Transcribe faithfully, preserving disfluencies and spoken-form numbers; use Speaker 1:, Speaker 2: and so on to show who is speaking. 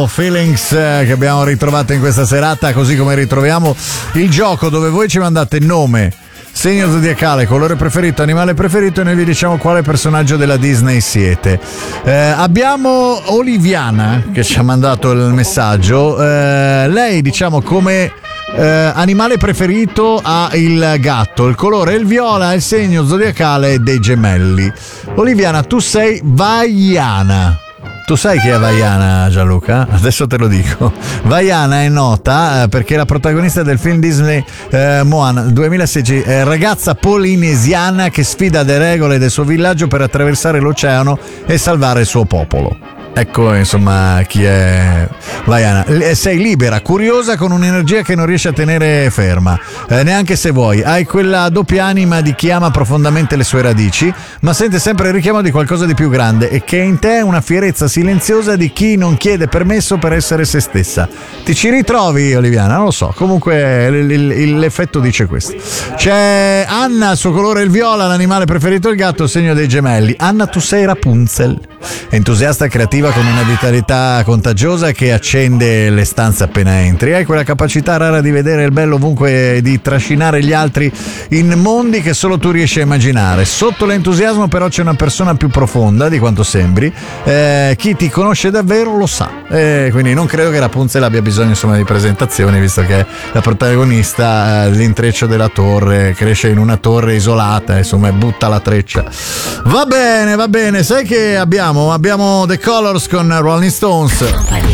Speaker 1: Feelings eh, che abbiamo ritrovato in questa serata, così come ritroviamo il gioco dove voi ci mandate nome, segno zodiacale, colore preferito, animale preferito e noi vi diciamo quale personaggio della Disney siete. Eh, abbiamo Oliviana che ci ha mandato il messaggio. Eh, lei, diciamo, come eh, animale preferito ha il gatto, il colore è il viola, il segno zodiacale è dei gemelli. Oliviana, tu sei Vaiana. Tu sai chi è Vaiana, Gianluca? Adesso te lo dico. Vaiana è nota eh, perché è la protagonista del film Disney eh, Moana duemilasedici, eh, ragazza polinesiana che sfida le regole del suo villaggio per attraversare l'oceano e salvare il suo popolo. Ecco, insomma, chi è Vaiana. Sei libera, curiosa, con un'energia che non riesce a tenere ferma, eh, neanche se vuoi. Hai quella doppia anima di chi ama profondamente le sue radici, ma sente sempre il richiamo di qualcosa di più grande e che in te è una fierezza silenziosa di chi non chiede permesso per essere se stessa. Ti ci ritrovi, Oliviana? Non lo so, comunque l- l- l'effetto dice questo. C'è Anna, il suo colore è il viola, l'animale preferito è il gatto, il segno dei gemelli. Anna, tu sei Rapunzel, entusiasta e creativa con una vitalità contagiosa che accende le stanze appena entri. Hai quella capacità rara di vedere il bello ovunque e di trascinare gli altri in mondi che solo tu riesci a immaginare. Sotto l'entusiasmo però c'è una persona più profonda di quanto sembri. Eh, chi ti conosce davvero lo sa. Eh, quindi non credo che Rapunzel abbia bisogno, insomma, di presentazioni, visto che la protagonista, eh, l'intreccio della torre, cresce in una torre isolata, insomma, e butta la treccia. Va bene, va bene. Sai che abbiamo? Abbiamo The Colors con Rolling Stones.